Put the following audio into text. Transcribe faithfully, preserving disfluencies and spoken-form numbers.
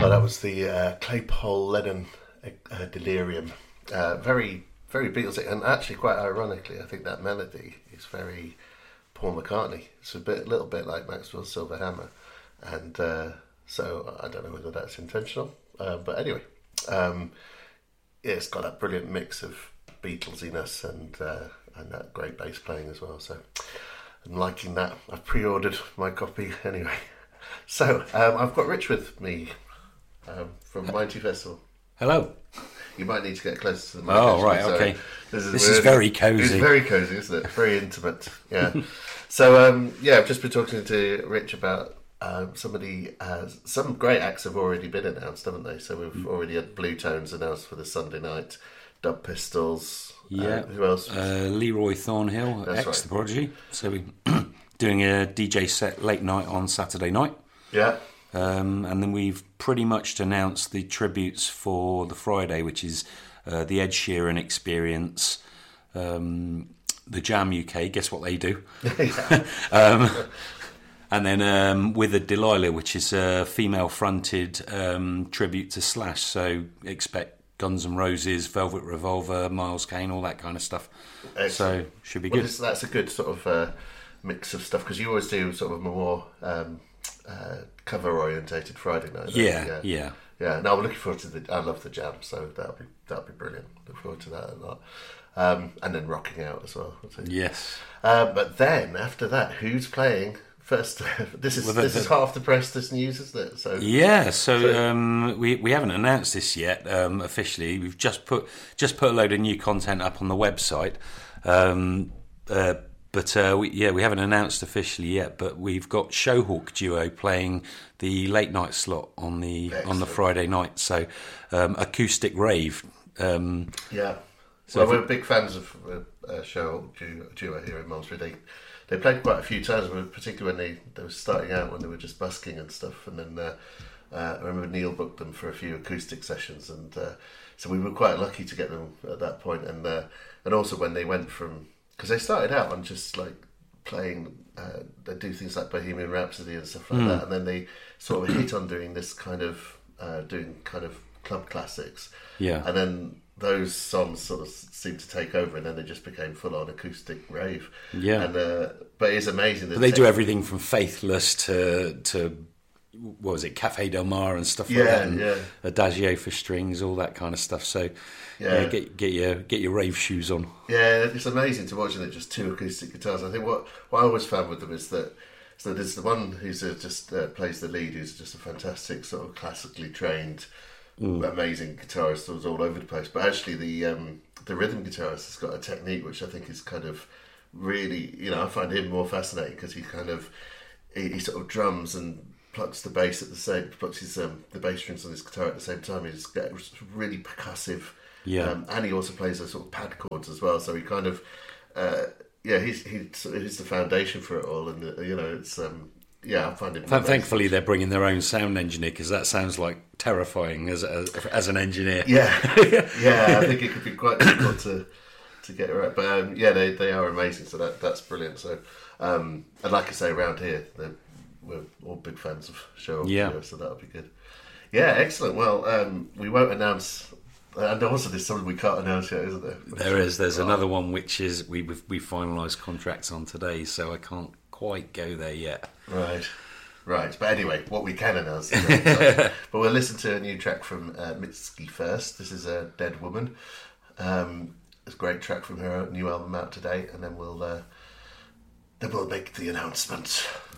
Oh, that was the uh, Claypole Lennon uh, Delirium. Uh, very, very Beatlesy, and actually, quite ironically, I think that melody is very Paul McCartney. It's a bit, a little bit like Maxwell's Silver Hammer, and uh, so I don't know whether that's intentional. Uh, but anyway, um, yeah, it's got that brilliant mix of Beatlesiness and uh, and that great bass playing as well. So I'm liking that. I've pre-ordered my copy anyway. So um, I've got Rich with me um, from Mighty Festival. Hello. You might need to get closer to the mic. Oh, actually. right, So okay. This is, this is very cosy. It's very cosy, isn't it? Very intimate. Yeah. So um, yeah, I've just been talking to Rich about um, some of the uh, some great acts have already been announced, haven't they? So we've already had Blue Tones announced for the Sunday night, Dub Pistols. Yeah. Uh, who else? Uh, Leroy Thornhill, That's ex right. The Prodigy. So we're doing a D J set late night on Saturday night. Yeah. Um, and then we've pretty much announced the tributes for the Friday, which is uh, the Ed Sheeran Experience, um, the Jam U K. Guess what they do? um, and then um, with a Delilah, which is a female-fronted um, tribute to Slash. So expect Guns N' Roses, Velvet Revolver, Miles Kane, all that kind of stuff. Excellent. So should be Well, good. this, that's a good sort of uh, mix of stuff, because you always do sort of a more um, uh, cover-orientated Friday night. don't you? Yeah, yeah. yeah. Yeah, no, I'm looking forward to the. I love the Jam, so that'll be that'll be brilliant. Look forward to that a lot, um, and then rocking out as well. Yes. Uh, but then after that, who's playing first? this is Well, the- this is the- half the Preston news, isn't it? So Yeah, so, So- um, we we haven't announced this yet um, officially. We've just put just put a load of new content up on the website, um, uh, but uh, we, yeah, we haven't announced officially yet. But we've got Showhawk Duo playing the late night slot on the on Excellent. the Friday night. So um, acoustic rave. Um, yeah. So well, if we're big fans of uh, uh, Show Duo, Duo here in Malmesbury. They they played quite a few times, particularly when they they were starting out, when they were just busking and stuff, and then. Uh, Uh, I remember Neil booked them for a few acoustic sessions, and uh, so we were quite lucky to get them at that point. And uh, and also when they went from, because they started out on just like playing, uh, they do things like Bohemian Rhapsody and stuff like Mm. that, and then they sort of hit on doing this kind of uh, doing kind of club classics, yeah. and then those songs sort of seemed to take over, and then they just became full on acoustic rave. Yeah. And uh, but it's amazing that But they do tech- everything from Faithless to to what was it, Cafe Del Mar and stuff like Yeah, that, and yeah. Adagio for strings, all that kind of stuff. So Yeah. yeah, get get your get your rave shoes on. Yeah, it's amazing to watch it, just two acoustic guitars. I think what, what I always found with them is that so there's the one who's uh, just uh, plays the lead, who's just a fantastic sort of classically trained, amazing guitarist who's all over the place. But actually, the um, the rhythm guitarist has got a technique which I think is kind of really, you know, I find him more fascinating because he kind of he, he sort of drums and plucks the bass at the same, plucks his um, the bass strings on his guitar at the same time. He's got really percussive. Yeah. Um, and he also plays those sort of pad chords as well. So he kind of, uh, yeah, he's he, he's the foundation for it all. And uh, you know, it's um, yeah, I find it. Th- Thankfully, they're bringing their own sound engineer because that sounds like terrifying as as, as an engineer. Yeah, yeah, I think it could be quite difficult to to get it right. But um, yeah, they they are amazing. So that that's brilliant. So um, and like I say, around here, they're- we're all big fans of Show. Yeah. So that'll be good. Yeah, excellent. Well, um, we won't announce. And also, there's something we can't announce yet, isn't there? There is. There's another one which is we we we finalised contracts on today, so I can't quite go there yet. Right, right. But anyway, what we can announce. Is that, but we'll listen to a new track from uh, Mitski first. This is a Dead Woman. Um, it's a great track from her new album out today, and then we'll uh, then we'll make the announcement.